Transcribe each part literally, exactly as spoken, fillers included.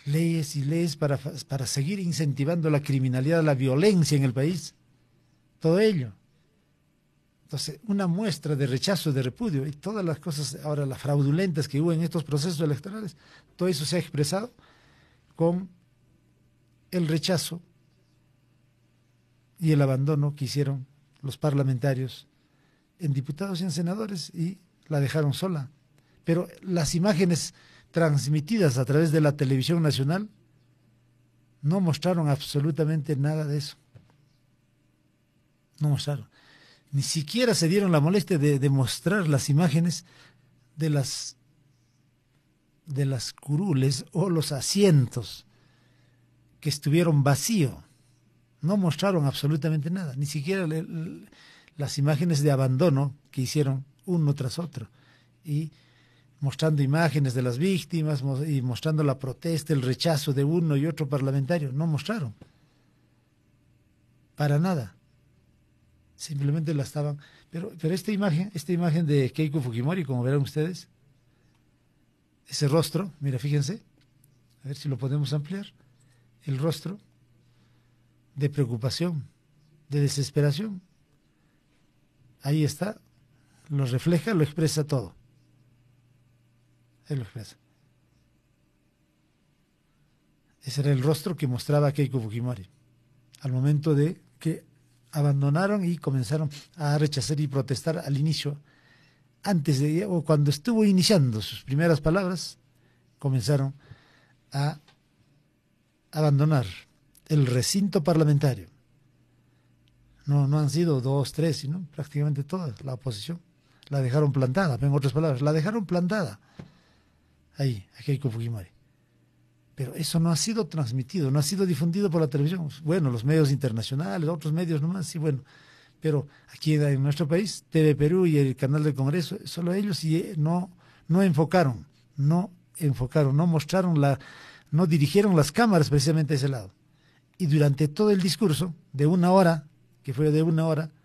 leyes y leyes para, para seguir incentivando la criminalidad, la violencia en el país, todo ello. Entonces, una muestra de rechazo, de repudio, y todas las cosas, ahora las fraudulentas que hubo en estos procesos electorales, todo eso se ha expresado con el rechazo y el abandono que hicieron los parlamentarios en diputados y en senadores, y la dejaron sola. Pero las imágenes transmitidas a través de la televisión nacional no mostraron absolutamente nada de eso. No mostraron. Ni siquiera se dieron la molestia de, de mostrar las imágenes de las, de las curules o los asientos que estuvieron vacíos. No mostraron absolutamente nada, ni siquiera le, le, las imágenes de abandono que hicieron uno tras otro. Y mostrando imágenes de las víctimas y mostrando la protesta, el rechazo de uno y otro parlamentario. No mostraron. Para nada. Simplemente la estaban... Pero, pero esta imagen, esta imagen de Keiko Fujimori, como verán ustedes, ese rostro, mira, fíjense, a ver si lo podemos ampliar, el rostro de preocupación, de desesperación. Ahí está, lo refleja, lo expresa todo. Él lo expresa. Ese era el rostro que mostraba Keiko Fujimori al momento de que abandonaron y comenzaron a rechazar y protestar al inicio, antes de, o cuando estuvo iniciando sus primeras palabras, comenzaron a abandonar el recinto parlamentario. No, no han sido dos, tres, sino prácticamente toda la oposición. La dejaron plantada, en otras palabras, la dejaron plantada. Ahí, a Keiko Fujimori. Pero eso no ha sido transmitido, no ha sido difundido por la televisión. Bueno, los medios internacionales, otros medios nomás, sí, bueno. Pero aquí en nuestro país, T V Perú y el canal del Congreso, solo ellos y no, no enfocaron, no enfocaron, no mostraron la, no dirigieron las cámaras precisamente a ese lado. Y durante todo el discurso, de una hora, que fue de una hora,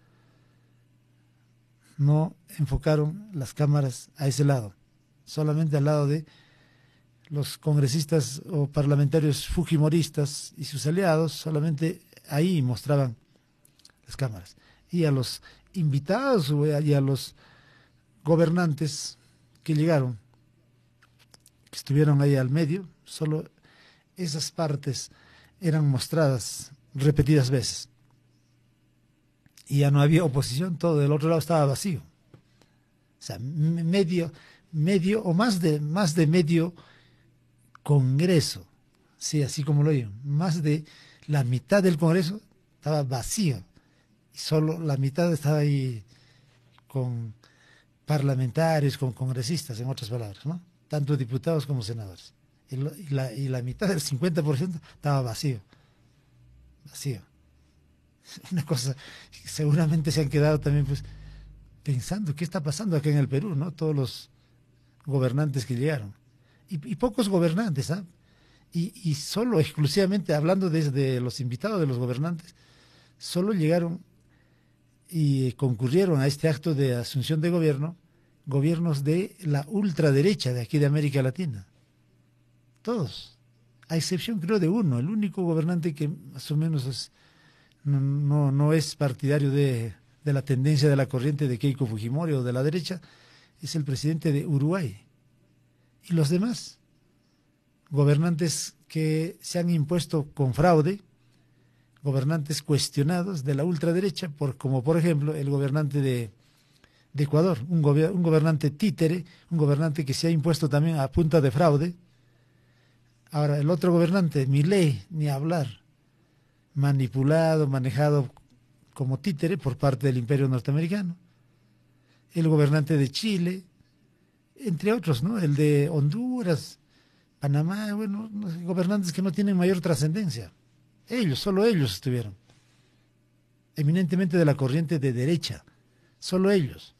no enfocaron las cámaras a ese lado, solamente al lado de los congresistas o parlamentarios fujimoristas y sus aliados, solamente ahí mostraban las cámaras. Y a los invitados y a los gobernantes que llegaron, que estuvieron ahí al medio, solo esas partes eran mostradas repetidas veces. Y ya no había oposición, todo del otro lado estaba vacío. O sea, medio, medio o más de, más de medio Congreso, sí, así como lo digo, más de la mitad del Congreso estaba vacío y solo la mitad estaba ahí con parlamentarios, con congresistas, en otras palabras, ¿no? Tanto diputados como senadores. Y, lo, y, la, y la mitad del cincuenta por ciento estaba vacío, vacío. Una cosa, seguramente se han quedado también pues pensando, ¿qué está pasando acá en el Perú, no? Todos los gobernantes que llegaron. Y, y pocos gobernantes, ¿ah? Y, y solo exclusivamente, hablando desde los invitados de los gobernantes, solo llegaron y concurrieron a este acto de asunción de gobierno, gobiernos de la ultraderecha de aquí de América Latina. Todos, a excepción creo de uno, el único gobernante que más o menos es, no, no, no es partidario de, de la tendencia de la corriente de Keiko Fujimori o de la derecha, es el presidente de Uruguay. Y los demás, gobernantes que se han impuesto con fraude, gobernantes cuestionados de la ultraderecha, por, como por ejemplo el gobernante de, de Ecuador, un, gober, un gobernante títere, un gobernante que se ha impuesto también a punta de fraude. Ahora, el otro gobernante, Milei, ni hablar, manipulado, manejado como títere por parte del imperio norteamericano. El gobernante de Chile, entre otros, ¿no? El de Honduras, Panamá, bueno, gobernantes que no tienen mayor trascendencia. Ellos, solo ellos estuvieron. Eminentemente de la corriente de derecha, solo ellos.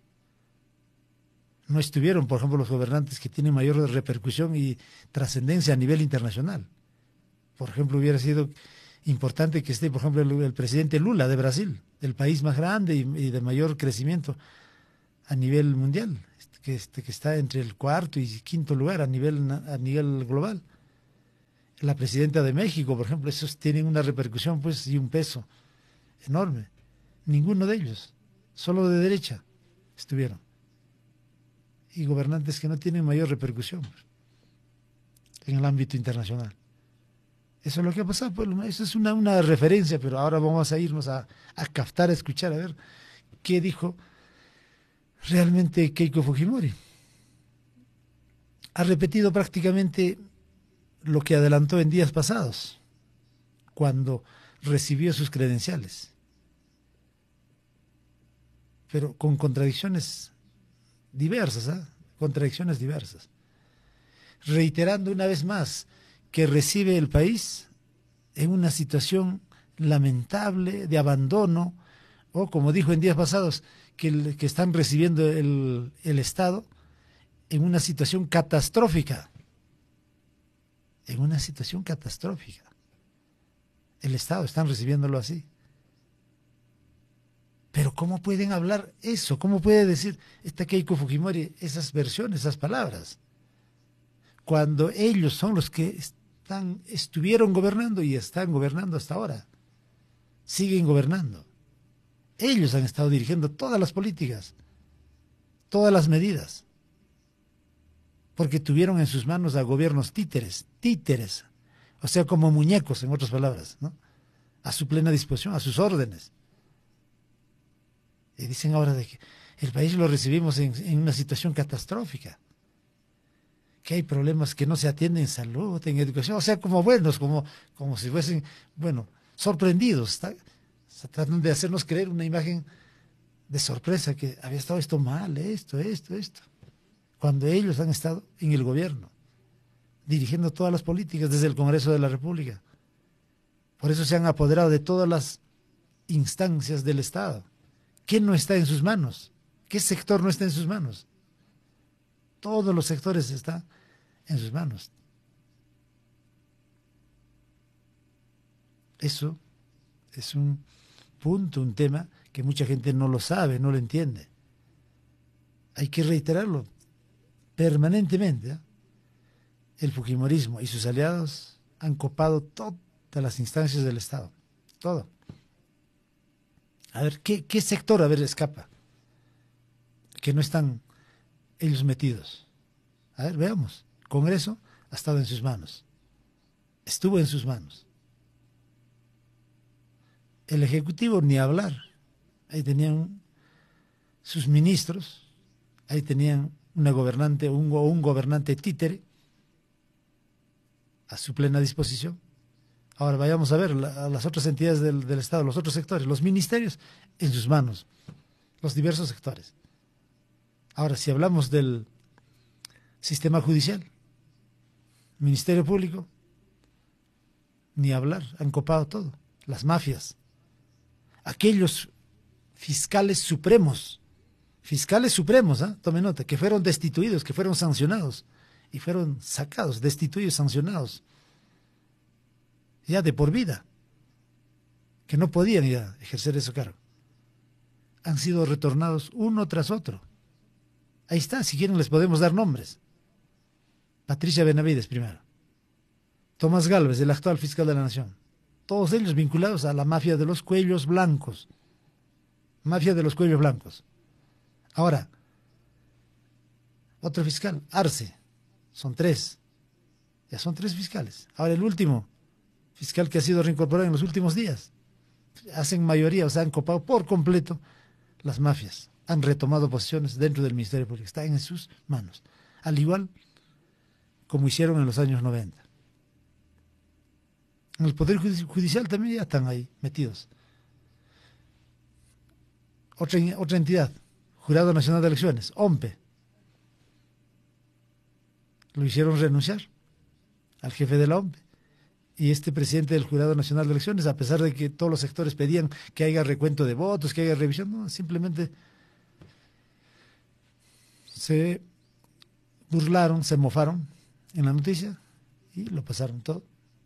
No estuvieron, por ejemplo, los gobernantes que tienen mayor repercusión y trascendencia a nivel internacional. Por ejemplo, hubiera sido importante que esté, por ejemplo, el, el presidente Lula de Brasil, el país más grande y, y de mayor crecimiento a nivel mundial, que, este, que está entre el cuarto y quinto lugar a nivel, a nivel global. la presidenta de México, por ejemplo, esos tienen una repercusión pues y un peso enorme. Ninguno de ellos, solo de derecha estuvieron. Y gobernantes que no tienen mayor repercusión pues, en el ámbito internacional. Eso es lo que ha pasado, pues, eso es una, una referencia, pero ahora vamos a irnos a, a captar, a escuchar, a ver qué dijo realmente Keiko Fujimori. Ha repetido prácticamente lo que adelantó en días pasados, cuando recibió sus credenciales, pero con contradicciones diversas, ¿eh? contradicciones diversas, reiterando una vez más que recibe el país en una situación lamentable de abandono, o como dijo en días pasados, que, el, que están recibiendo el, el Estado en una situación catastrófica, en una situación catastrófica. El Estado están recibiéndolo así. Pero ¿cómo pueden hablar eso? ¿Cómo puede decir esta Keiko Fujimori esas versiones, esas palabras? Cuando ellos son los que están, estuvieron gobernando y están gobernando hasta ahora. Siguen gobernando. Ellos han estado dirigiendo todas las políticas, todas las medidas. Porque tuvieron en sus manos a gobiernos títeres, títeres, o sea, como muñecos, en otras palabras, ¿no? A su plena disposición, a sus órdenes. Y dicen ahora de que el país lo recibimos en, en una situación catastrófica, que hay problemas que no se atienden en salud, en educación, o sea, como buenos, como, como si fuesen, bueno, sorprendidos. Está, está tratando de hacernos creer una imagen de sorpresa, que había estado esto mal, esto, esto, esto, cuando ellos han estado en el gobierno, dirigiendo todas las políticas desde el Congreso de la República. Por eso se han apoderado de todas las instancias del Estado. ¿Quién no está en sus manos? ¿Qué sector no está en sus manos? Todos los sectores están en sus manos. Eso es un punto, un tema que mucha gente no lo sabe, no lo entiende. Hay que reiterarlo permanentemente, ¿eh? El fujimorismo y sus aliados han copado todas las instancias del Estado. Todo. A ver, ¿qué, qué sector, a ver, escapa? Que no están ellos metidos. A ver, veamos. El Congreso ha estado en sus manos. Estuvo en sus manos. El Ejecutivo, ni hablar. Ahí tenían sus ministros, ahí tenían una gobernante, un, un gobernante títere a su plena disposición. Ahora vayamos a ver la, a las otras entidades del, del Estado, los otros sectores, los ministerios en sus manos, los diversos sectores. Ahora, si hablamos del sistema judicial, Ministerio Público, ni hablar, han copado todo, las mafias, aquellos fiscales supremos, fiscales supremos, ¿eh? Tome nota, que fueron destituidos, que fueron sancionados, y fueron sacados, destituidos, sancionados, ya de por vida, que no podían ya ejercer ese cargo. Han sido retornados uno tras otro. Ahí está, si quieren les podemos dar nombres. Patricia Benavides primero, Tomás Gálvez, el actual fiscal de la Nación, todos ellos vinculados a la mafia de los cuellos blancos, mafia de los cuellos blancos. Ahora, otro fiscal, Arce, son tres, ya son tres fiscales. Ahora el último fiscal que ha sido reincorporado en los últimos días, hacen mayoría, o sea, han copado por completo las mafias, han retomado posiciones dentro del Ministerio Público, están en sus manos, al igual como hicieron en los años noventa. En el Poder Judicial también ya están ahí metidos. Otra, otra entidad, Jurado Nacional de Elecciones, O M P E, lo hicieron renunciar al jefe de la O M P E. Y este presidente del Jurado Nacional de Elecciones, a pesar de que todos los sectores pedían que haya recuento de votos, que haya revisión, no, simplemente se burlaron, se mofaron en la noticia y lo pasaron todo.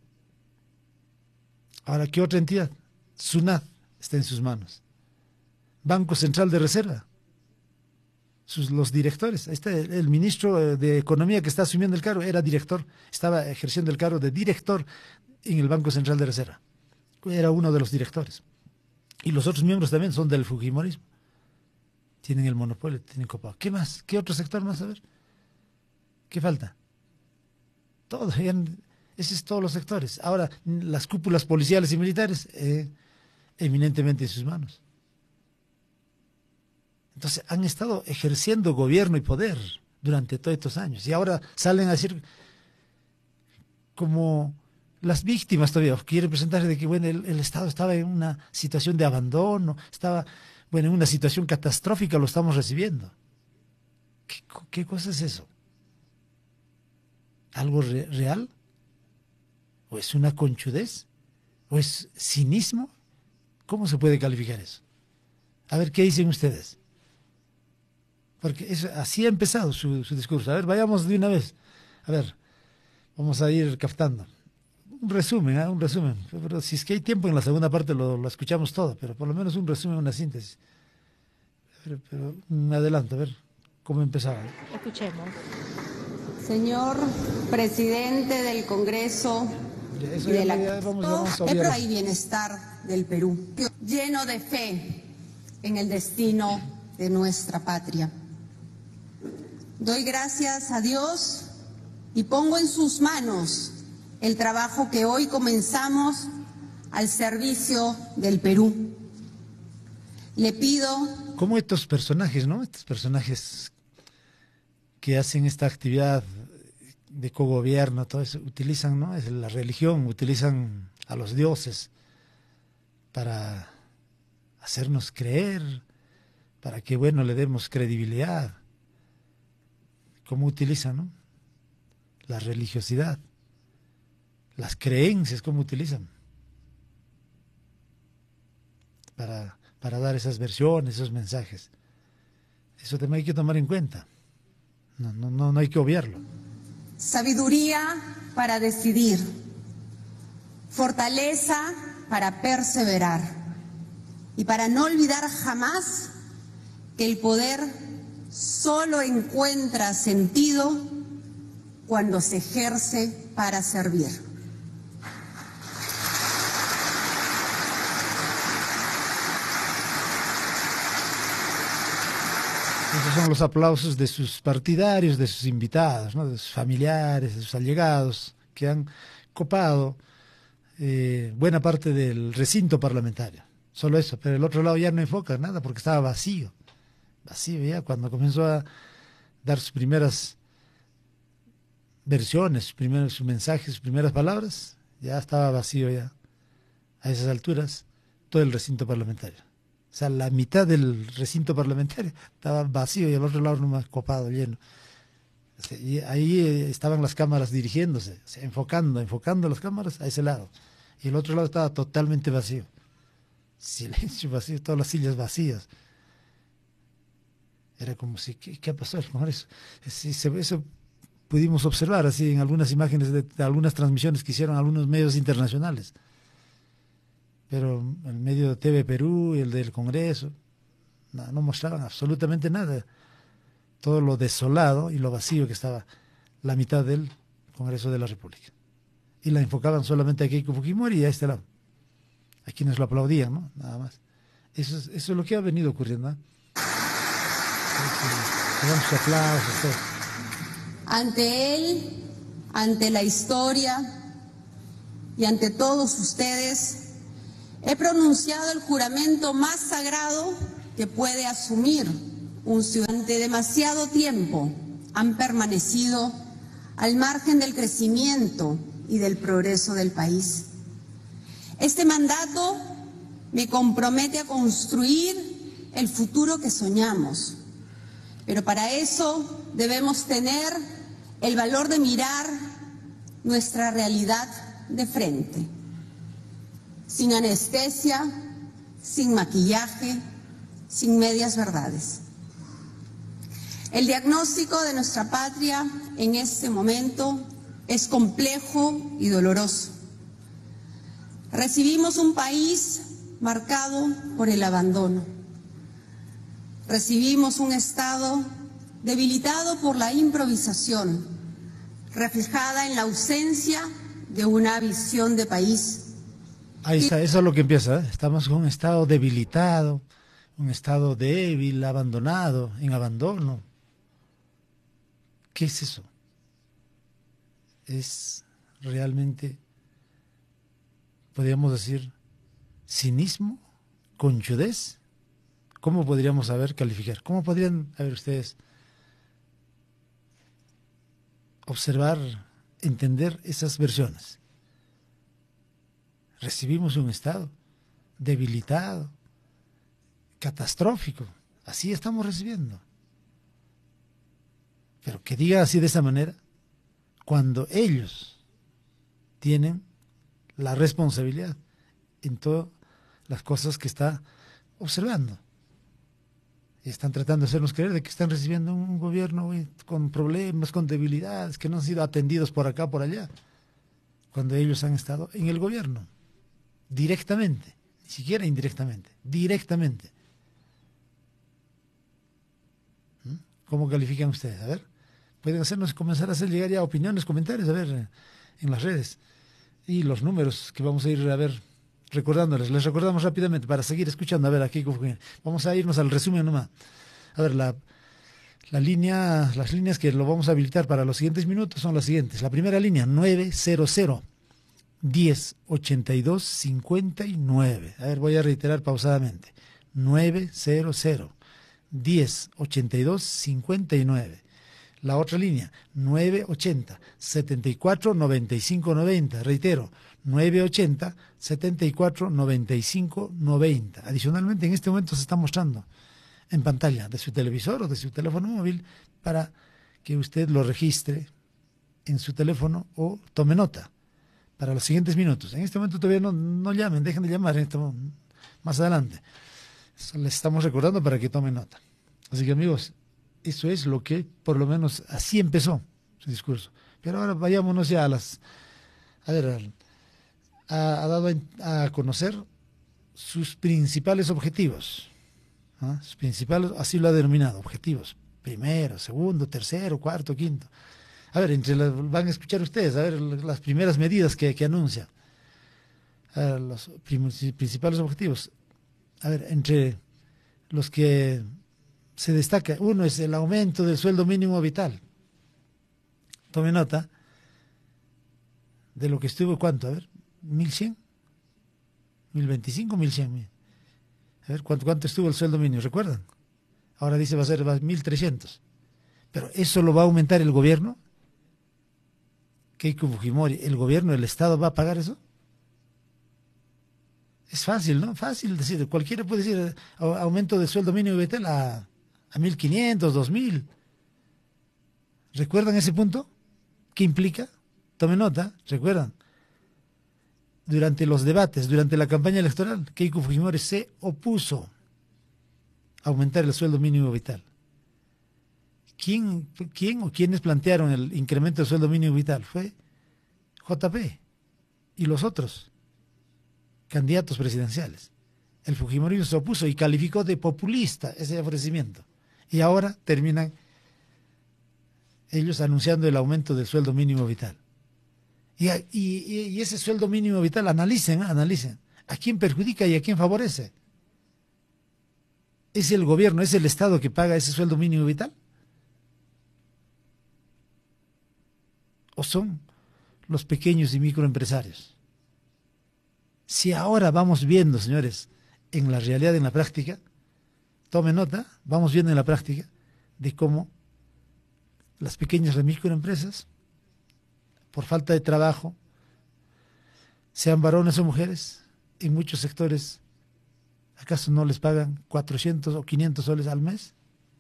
Ahora, ¿qué otra entidad? SUNAT está en sus manos. Banco Central de Reserva. sus, los directores. Ahí está el, el ministro de Economía que está asumiendo el cargo, era director, estaba ejerciendo el cargo de director en el Banco Central de Reserva. Era uno de los directores. Y los otros miembros también son del fujimorismo. Tienen el monopolio, tienen copado. ¿Qué más? ¿Qué otro sector más? A ver. ¿Qué falta? Todo. Ese es todos los sectores. Ahora, las cúpulas policiales y militares, eh, eminentemente en sus manos. Entonces, han estado ejerciendo gobierno y poder durante todos estos años. Y ahora salen a decir como las víctimas todavía. Quieren presentarse de que bueno, el, el Estado estaba en una situación de abandono, estaba bueno, en una situación catastrófica, lo estamos recibiendo. ¿Qué, qué cosa es eso? ¿Algo re, real? ¿O es una conchudez? ¿O es cinismo? ¿Cómo se puede calificar eso? A ver, ¿qué dicen ustedes? Porque eso, así ha empezado su, su discurso. A ver, vayamos de una vez. A ver, vamos a ir captando. Un resumen, ¿eh? un resumen. Pero si es que hay tiempo en la segunda parte lo, lo escuchamos todo, pero por lo menos un resumen, una síntesis. Pero, pero me adelanto, a ver cómo empezaba. Escuchemos. Señor presidente del Congreso Eso y de la ya, vamos, ya vamos a Paz y Bienestar del Perú, lleno de fe en el destino de nuestra patria. Doy gracias a Dios y pongo en sus manos el trabajo que hoy comenzamos al servicio del Perú. Le pido... Como estos personajes, ¿no? Estos personajes que hacen esta actividad de cogobierno, todo eso, utilizan, ¿no? Es la religión, utilizan a los dioses para hacernos creer, para que, bueno, le demos credibilidad. ¿Cómo utilizan, no? La religiosidad, las creencias, ¿cómo utilizan? Para, para dar esas versiones, esos mensajes. Eso también hay que tomar en cuenta. No, no, no, no hay que obviarlo. Sabiduría para decidir, fortaleza para perseverar y para no olvidar jamás que el poder solo encuentra sentido cuando se ejerce para servir. Esos son los aplausos de sus partidarios, de sus invitados, ¿no? De sus familiares, de sus allegados, que han copado eh, buena parte del recinto parlamentario. Solo eso, pero el otro lado ya no enfoca nada porque estaba vacío. Vacío ya, cuando comenzó a dar sus primeras versiones, sus primeros sus mensajes, sus primeras palabras, ya estaba vacío ya. A esas alturas, todo el recinto parlamentario. O sea, la mitad del recinto parlamentario estaba vacío y el otro lado nomás copado, lleno. O sea, y ahí estaban las cámaras dirigiéndose, o sea, enfocando, enfocando las cámaras a ese lado. Y el otro lado estaba totalmente vacío. Silencio vacío, todas las sillas vacías. Era como si, ¿qué, qué ha pasado? Eso, eso, eso pudimos observar así en algunas imágenes de, de algunas transmisiones que hicieron algunos medios internacionales. Pero el medio de T V Perú y el del Congreso no, no mostraban absolutamente nada. Todo lo desolado y lo vacío que estaba la mitad del Congreso de la República. Y la enfocaban solamente a Keiko Fujimori y a este lado. A quienes lo aplaudían, ¿no? Nada más. Eso es, eso es lo que ha venido ocurriendo, ¿no? Sus aplausos, todo. Ante él, ante la historia y ante todos ustedes, he pronunciado el juramento más sagrado que puede asumir un ciudadano. Durante demasiado tiempo han permanecido al margen del crecimiento y del progreso del país. Este mandato me compromete a construir el futuro que soñamos, pero para eso debemos tener el valor de mirar nuestra realidad de frente, sin anestesia, sin maquillaje, sin medias verdades. El diagnóstico de nuestra patria en este momento es complejo y doloroso. Recibimos un país marcado por el abandono. Recibimos un Estado debilitado por la improvisación, reflejada en la ausencia de una visión de país. Ahí está, eso es lo que empieza, ¿eh? Estamos con un estado debilitado, un estado débil, abandonado, en abandono. ¿Qué es eso? Es realmente, podríamos decir, cinismo, conchudez. ¿Cómo podríamos saber calificar? ¿Cómo podrían, a ver ustedes, observar, entender esas versiones? Recibimos un estado debilitado, catastrófico, así estamos recibiendo. Pero que diga así de esa manera, cuando ellos tienen la responsabilidad en todas las cosas que está observando. Y están tratando de hacernos creer de que están recibiendo un gobierno uy, con problemas, con debilidades, que no han sido atendidos por acá, por allá, cuando ellos han estado en el gobierno, directamente, ni siquiera indirectamente, directamente. ¿Mm? ¿Cómo califican ustedes? A ver, pueden hacernos comenzar a hacer llegar ya opiniones, comentarios, a ver, en las redes. Y los números que vamos a ir a ver recordándoles, les recordamos rápidamente para seguir escuchando. A ver, aquí vamos a irnos al resumen nomás. A ver, la, la línea, las líneas que lo vamos a habilitar para los siguientes minutos son las siguientes. La primera línea, nueve cero cero, diez, ochenta y dos, cincuenta y nueve. A ver, voy a reiterar pausadamente. nueve cero cero, diez, ochenta y dos, cincuenta y nueve. La otra línea, nueve ochenta, setenta y cuatro, noventa y cinco, noventa. Reitero, nueve ochenta, setenta y cuatro, noventa y cinco, noventa. Adicionalmente, en este momento se está mostrando en pantalla de su televisor o de su teléfono móvil para que usted lo registre en su teléfono o tome nota para los siguientes minutos. En este momento todavía no, no llamen, dejen de llamar en este, más adelante. Eso les estamos recordando para que tomen nota. Así que, amigos, eso es lo que, por lo menos, así empezó su discurso. Pero ahora vayámonos ya a las... A ver, ha, ha dado a, a conocer sus principales objetivos. ¿Ah? Sus principales, así lo ha denominado, objetivos. Primero, segundo, tercero, cuarto, quinto. A ver, entre las, van a escuchar ustedes, a ver, las primeras medidas que, que anuncia. A ver, los principales objetivos. A ver, entre los que se destaca, uno es el aumento del sueldo mínimo vital. Tome nota de lo que estuvo, ¿cuánto? A ver, mil cien, mil veinticinco, mil cien. A ver, ¿cuánto, cuánto estuvo el sueldo mínimo? ¿Recuerdan? Ahora dice va a ser mil trescientos. Pero eso lo va a aumentar el gobierno. Keiko Fujimori, ¿el gobierno, el Estado va a pagar eso? Es fácil, ¿no? Fácil decir, cualquiera puede decir aumento de sueldo mínimo vital a, a mil quinientos, dos mil. ¿Recuerdan ese punto? ¿Qué implica? Tome nota, ¿recuerdan? Durante los debates, durante la campaña electoral, Keiko Fujimori se opuso a aumentar el sueldo mínimo vital. ¿Quién, quién o quiénes plantearon el incremento del sueldo mínimo vital? Fue J P y los otros candidatos presidenciales. El fujimorismo se opuso y calificó de populista ese ofrecimiento. Y ahora terminan ellos anunciando el aumento del sueldo mínimo vital. Y, y, y ese sueldo mínimo vital, analicen, analicen. ¿A quién perjudica y a quién favorece? ¿Es el gobierno, es el Estado que paga ese sueldo mínimo vital? ¿O son los pequeños y microempresarios? Si ahora vamos viendo, señores, en la realidad, en la práctica, tome nota, vamos viendo en la práctica de cómo las pequeñas y microempresas, por falta de trabajo, sean varones o mujeres, en muchos sectores, ¿acaso no les pagan cuatrocientos o quinientos soles al mes?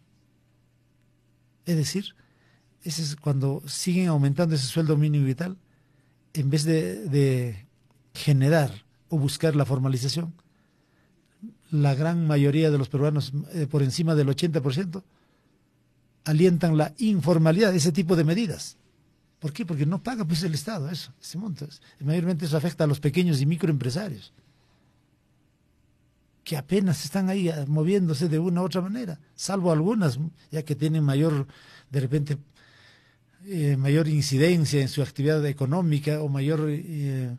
Es decir, ese es cuando siguen aumentando ese sueldo mínimo vital, en vez de, de generar o buscar la formalización, la gran mayoría de los peruanos, eh, por encima del ochenta por ciento, alientan la informalidad, ese tipo de medidas. ¿Por qué? Porque no paga pues el Estado eso, ese monto. Mayormente eso afecta a los pequeños y microempresarios. que apenas están ahí moviéndose de una u otra manera, salvo algunas, ya que tienen mayor, de repente, eh, mayor incidencia en su actividad económica o mayor eh,